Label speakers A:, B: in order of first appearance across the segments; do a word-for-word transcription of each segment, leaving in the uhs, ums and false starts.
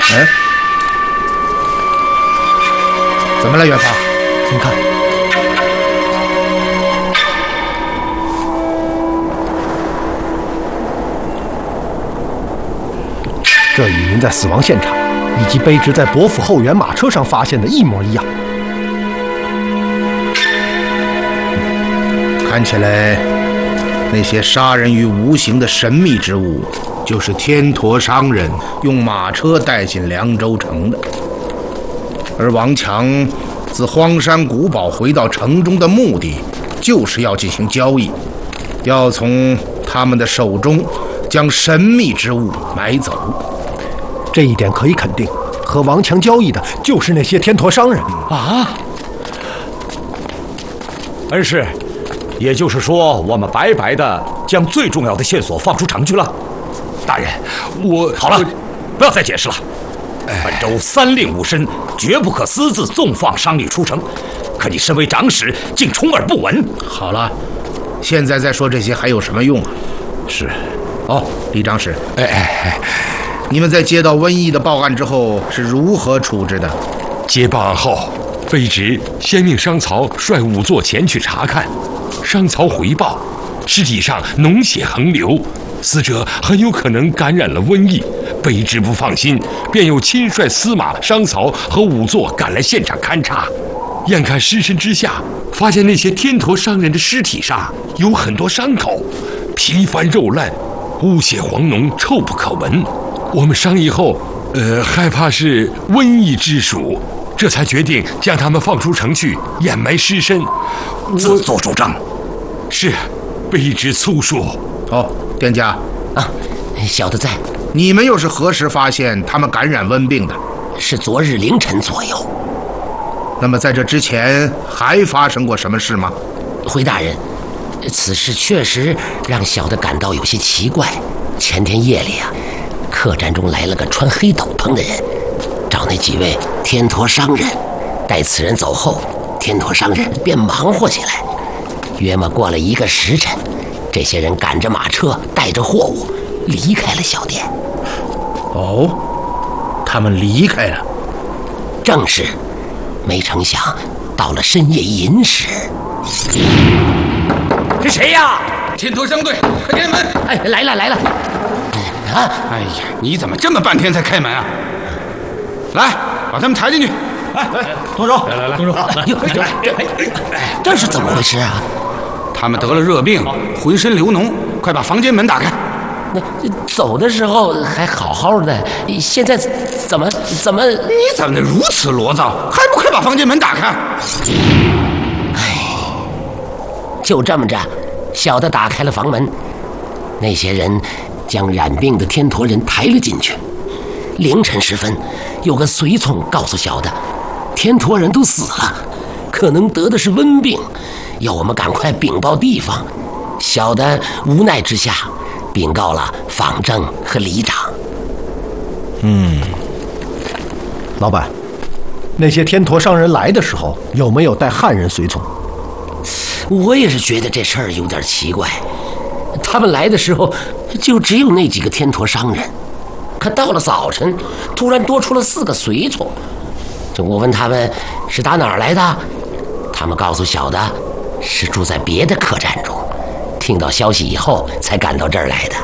A: 嗯，怎么了，远方？
B: 您看，这与您在死亡现场以及卑职在伯府后园马车上发现的一模一样。
A: 看起来，那些杀人于无形的神秘之物，就是天驼商人用马车带进凉州城的。而王强自荒山古堡回到城中的目的，就是要进行交易，要从他们的手中将神秘之物买走。
B: 这一点可以肯定，和王强交易的就是那些天驼商人
C: 啊！恩师，也就是说，我们白白的将最重要的线索放出城去了。大人，我好了，不要再解释了。本州三令五申，绝不可私自纵放商旅出城。可你身为长史，竟充耳不闻。
A: 好了，现在再说这些还有什么用啊？
C: 是。
A: 哦，李长史，
D: 哎哎哎，
A: 你们在接到瘟疫的报案之后是如何处置的？
D: 接报案后，卑职先命商曹率仵作前去查看。商曹回报，尸体上脓血横流，死者很有可能感染了瘟疫。卑职不放心，便又亲率司马商曹和仵作赶来现场勘察。眼看尸身之下，发现那些天驼商人的尸体上有很多伤口，皮翻肉烂，污血黄脓，臭不可闻。我们商议后，呃，害怕是瘟疫之属，这才决定将他们放出城去掩埋尸身。
C: 自作主张。
D: 是，卑职粗疏。
A: 哦，店家
E: 啊，小的在。
A: 你们又是何时发现他们感染瘟病的？
E: 是昨日凌晨左右。
A: 那么在这之前还发生过什么事吗？
E: 回大人，此事确实让小的感到有些奇怪。前天夜里啊，客栈中来了个穿黑斗篷的人，找那几位天驼商人。待此人走后，天驼商人便忙活起来。约莫过了一个时辰，这些人赶着马车，带着货物离开了小店。
A: 哦，他们离开了。
E: 正是，没成想到了深夜寅时。
C: 是谁呀？
F: 天驼商队，快开门！
E: 哎，来了来了！
F: 啊！哎呀，你怎么这么半天才开门啊？来，把他们抬进去。
C: 哎，动手！
F: 来来来，
C: 动手！
E: 哎呦，这这是怎么回事啊？
F: 他们得了热病，浑身流脓，快把房间门打开。
E: 那走的时候还好好的，现在怎么怎么？
F: 你怎么如此骡躁？还不快把房间门打开？
E: 哎，就这么着，小的打开了房门。那些人将染病的天驼人抬了进去。凌晨时分，有个随从告诉小的，天驼人都死了，可能得的是瘟病，要我们赶快禀报地方。小的无奈之下，禀告了坊正和里长。
B: 嗯，老板，那些天驼商人来的时候有没有带汉人随从？
E: 我也是觉得这事儿有点奇怪。他们来的时候就只有那几个天驼商人，可到了早晨，突然多出了四个随从。这我问他们是打哪儿来的，他们告诉小的是住在别的客栈中，听到消息以后才赶到这儿来的。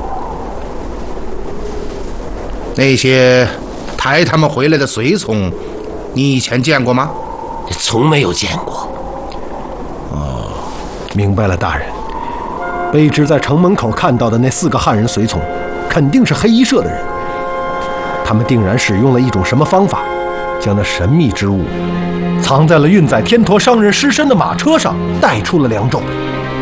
A: 那些抬他们回来的随从，你以前见过吗？
E: 从没有见过。
B: 哦，明白了，大人。卑职在城门口看到的那四个汉人随从，肯定是黑衣社的人。他们定然使用了一种什么方法，将那神秘之物藏在了运载天驼商人尸身的马车上，带出了凉州。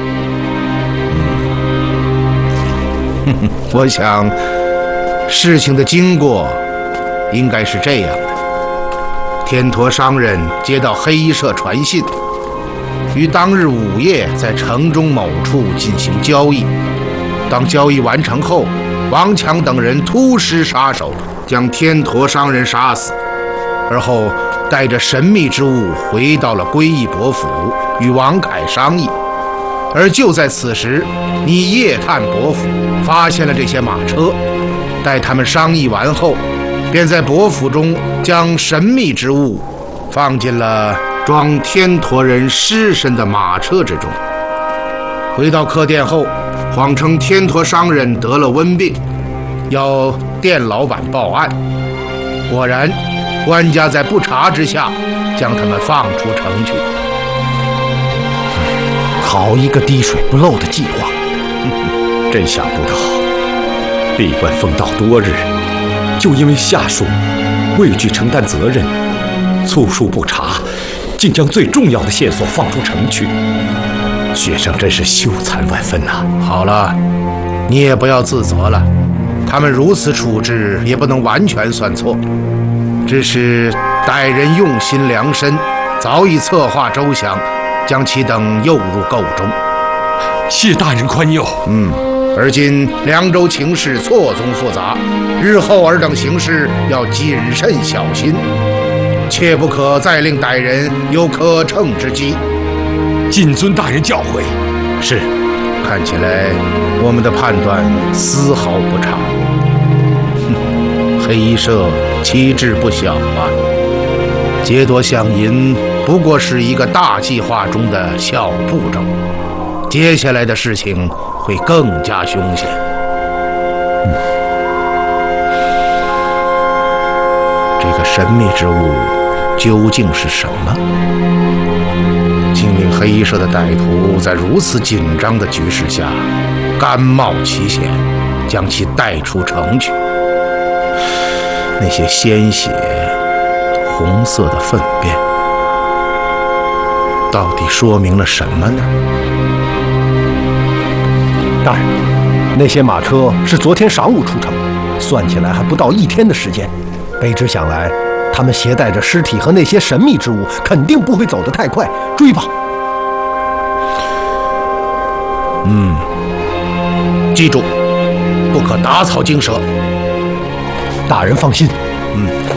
A: 嗯，我想事情的经过应该是这样的：天驼商人接到黑衣社传信，于当日午夜在城中某处进行交易。当交易完成后，王强等人突施杀手，将天驼商人杀死，而后带着神秘之物回到了归义伯府，与王凯商议。而就在此时，你夜探伯府，发现了这些马车。待他们商议完后， 便在伯府中将神秘之物放进了装天驼人尸身的马车之中。回到客店后，谎称天驼商人得了瘟病，要店老板报案。果然，官家在不查之下将他们放出城去。
B: 好一个滴水不漏的计划！
C: 真想不到，闭关封道多日，就因为下属畏惧承担责任，粗疏不察，竟将最重要的线索放出城去。学生真是羞惭万分呐！
A: 好了，你也不要自责了，他们如此处置也不能完全算错，只是歹人用心良深，早已策划周详，将其等诱入构中。
D: 谢大人宽宥。
A: 嗯，而今凉州情势错综复杂，日后尔等行事要谨慎小心，切不可再令歹人有可乘之机。
D: 谨遵大人教诲。
C: 是。
A: 看起来我们的判断丝毫不差。哼，黑衣社旗帜不小啊！劫夺饷银不过是一个大计划中的小步骤，接下来的事情会更加凶险。嗯，这个神秘之物究竟是什么？竟令黑衣社的歹徒在如此紧张的局势下，甘冒其险，将其带出城去。那些鲜血、红色的粪便，到底说明了什么呢？
B: 大人，那些马车是昨天晌午出城，算起来还不到一天的时间。卑职想来，他们携带着尸体和那些神秘之物，肯定不会走得太快。追吧。
A: 嗯，记住，不可打草惊蛇。
B: 大人放心。
A: 嗯。